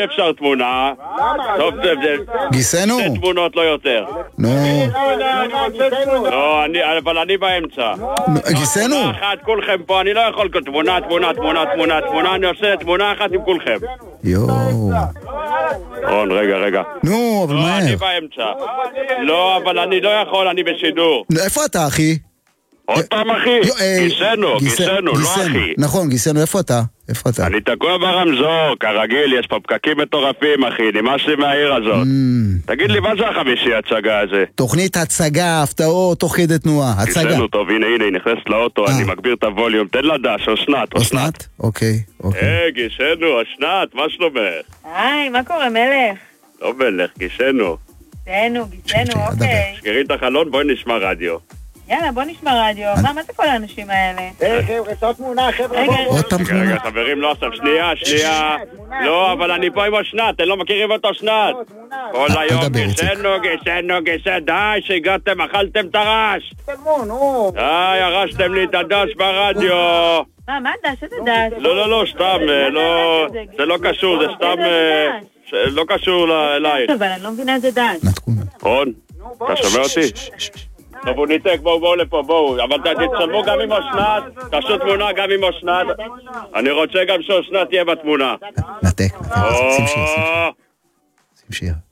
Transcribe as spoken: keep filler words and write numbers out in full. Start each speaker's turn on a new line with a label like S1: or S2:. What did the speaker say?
S1: אפשר תמונה. טוב,
S2: גיסנו?
S1: שתי תמונות לא יותר.
S2: נו.
S1: לא, אבל אני באמצע.
S2: גיסנו?
S1: תמונה אחת, כולכם פה, אני לא יכול תמונה, תמונה, תמונה, תמונה, תמונה, אני עושה תמונה אחת עם כולכם.
S2: יואו.
S1: רון, רגע, רגע.
S2: נו, אבל
S1: לא,
S2: מהר.
S1: אני באמצע. לא, אבל אני לא יכול, אני בשידור.
S2: איפה אתה, אחי?
S1: עוד פעם, אחי? גיסנו, גיסנו, לא אחי.
S2: נכון, גיסנו, איפה אתה? איפה אתה?
S1: אני תקוע ברמזור, כרגיל, יש פה פקקים מטורפים, אחי, נמאס לי מהעיר הזאת. תגיד לי, מה זה החמישי הצגה הזה?
S2: תוכנית הצגה, הפתעות, תוך כדי תנועה, הצגה.
S1: גיסנו, טוב, הנה, הנה, היא נכנסת לאוטו, אני מגביר את הווליום, תן לה דש, אסנת,
S2: אסנת? אוקיי, אוקיי.
S1: היי, גיסנו, אסנת, מה שלומך?
S3: היי, מה קורה, מלך?
S1: לא מלך, גיסנו.
S3: גיסנו, גיסנו, אוקיי.
S1: סגרי את החלון, בואי נשמע רדיו.
S3: יאללה, בוא נשמע רדיו. מה, מה זה כל האנשים האלה?
S4: היי, חבר'ה, זאת תמונה, חבר'ה.
S2: עוד פעם
S1: רגע,
S2: תמונה.
S1: רגע, חברים, לא עכשיו, שנייה, שנייה. לא, אבל אני פה עם אסנת, אתם לא מכירים אותו אסנת. כל היום, גיסנו, גיסנו, גיסנו, די, שהגעתם, אכלתם את הרש. די, הרשתם לי את הדש ברדיו.
S3: מה, מה דש? איזה דש?
S1: לא, לא, לא, סתם, לא, זה לא קשור, זה סתם, לא קשור אלייך.
S3: אבל אני לא מבינה איזה דש.
S1: רון, אתה שומע אותי? טוב, הוא ניתק, בואו, בואו לפה, בואו, אבל תצלמו גם עם אסנת, תעשו תמונה גם עם אסנת, אני רוצה גם שאסנת תהיה בתמונה.
S2: נתק, שים שיר, שים שיר. שים שיר.